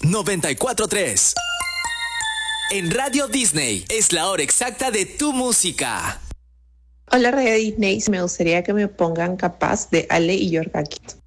94.3. En Radio Disney es la hora exacta de tu música. Hola Radio Disney, me gustaría que me pongan Capaz de Ale y York Akito.